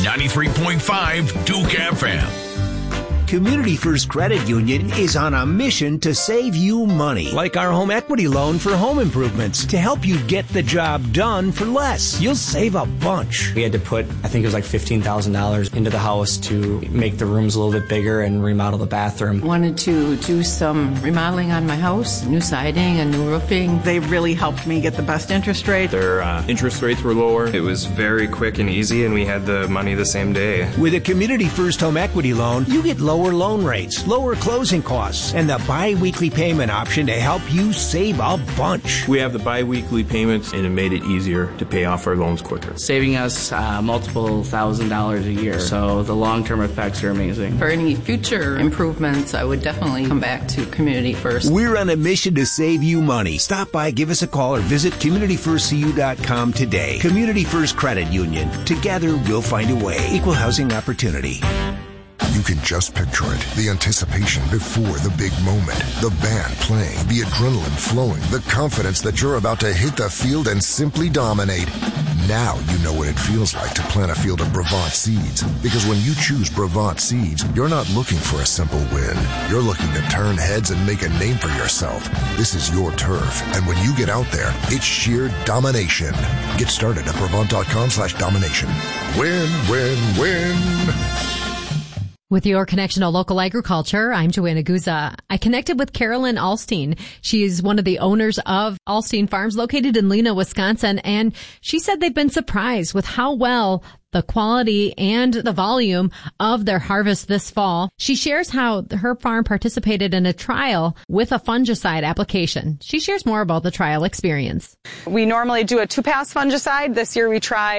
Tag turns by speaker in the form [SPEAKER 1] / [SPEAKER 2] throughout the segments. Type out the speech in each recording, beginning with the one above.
[SPEAKER 1] 93.5 Duke FM.
[SPEAKER 2] Community First Credit Union is on a mission to save you money, like our home equity loan for home improvements, to help you get the job done for less. You'll save a bunch.
[SPEAKER 3] We had to put, I think it was like $15,000 into the house to make the rooms a little bit bigger and remodel the bathroom.
[SPEAKER 4] Wanted to do some remodeling on my house, new siding and new roofing.
[SPEAKER 5] They really helped me get the best interest rate.
[SPEAKER 6] Their interest rates were lower. It was very quick and easy, and we had the money the same day.
[SPEAKER 2] With a Community First home equity loan, you get lower loan rates, lower closing costs, and the bi-weekly payment option to help you save a bunch.
[SPEAKER 7] We have the bi-weekly payments, and it made it easier to pay off our loans quicker.
[SPEAKER 8] Saving us multiple $1,000s a year, so the long-term effects are amazing.
[SPEAKER 4] For any future improvements, I would definitely come back to Community First.
[SPEAKER 2] We're on a mission to save you money. Stop by, give us a call, or visit CommunityFirstCU.com today. Community First Credit Union. Together, we'll find a way. Equal housing opportunity.
[SPEAKER 9] You can just picture it. The anticipation before the big moment. The band playing, the adrenaline flowing, the confidence that you're about to hit the field and simply dominate. Now you know what it feels like to plant a field of Brevant seeds. Because when you choose Brevant seeds, you're not looking for a simple win. You're looking to turn heads and make a name for yourself. This is your turf. And when you get out there, it's sheer domination. Get started at Brevant.com/domination. Win, win, win.
[SPEAKER 10] With your connection to local agriculture, I'm Joanna Guza. I connected with Carolyn Alstein. She is one of the owners of Alstein Farms located in Lena, Wisconsin, and she said they've been surprised with how well the quality and the volume of their harvest this fall. She shares how her farm participated in a trial with a fungicide application. She shares more about the trial experience.
[SPEAKER 11] We normally do a 2-pass fungicide. This year we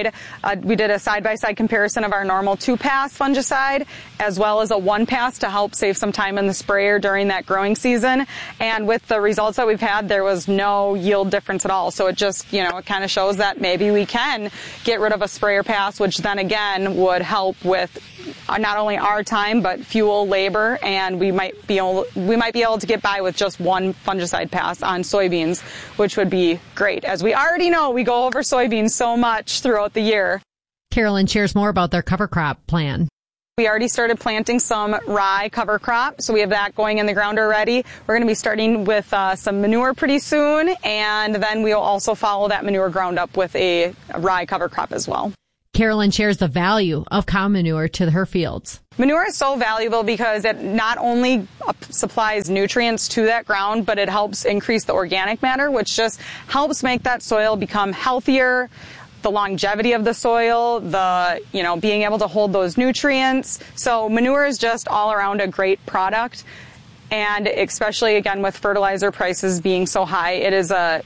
[SPEAKER 11] did a side-by-side comparison of our normal 2-pass fungicide as well as a 1-pass to help save some time in the sprayer during that growing season. And with the results that we've had, there was no yield difference at all. So it just, it kind of shows that maybe we can get rid of a sprayer pass, which then again would help with not only our time but fuel, labor, and we might be able to get by with just one fungicide pass on soybeans, which would be great. As we already know, we go over soybeans so much throughout the year.
[SPEAKER 10] Carolyn shares more about their cover crop plan.
[SPEAKER 11] We already started planting some rye cover crop, so we have that going in the ground already. We're going to be starting with some manure pretty soon, and then we'll also follow that manure ground up with a rye cover crop as well.
[SPEAKER 10] Carolyn shares the value of cow manure to her fields.
[SPEAKER 11] Manure is so valuable because it not only supplies nutrients to that ground, but it helps increase the organic matter, which just helps make that soil become healthier, the longevity of the soil, being able to hold those nutrients. So manure is just all around a great product. And especially, again, with fertilizer prices being so high, it is a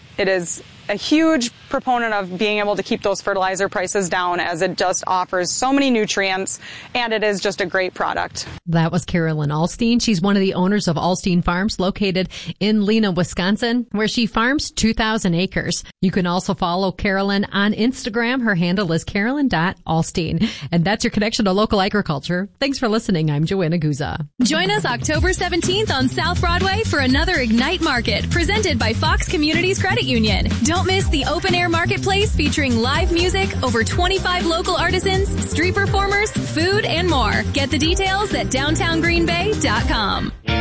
[SPEAKER 11] huge proponent of being able to keep those fertilizer prices down, as it just offers so many nutrients, and it is just a great product.
[SPEAKER 10] That was Carolyn Alstein. She's one of the owners of Alstein Farms located in Lena, Wisconsin, where she farms 2,000 acres. You can also follow Carolyn on Instagram. Her handle is carolyn.alstein. And that's your connection to local agriculture. Thanks for listening. I'm Joanna Guza.
[SPEAKER 12] Join us October 17th on South Broadway for another Ignite Market presented by Fox Communities Credit Union. Don't miss the open-air marketplace featuring live music, over 25 local artisans, street performers, food, and more. Get the details at downtowngreenbay.com.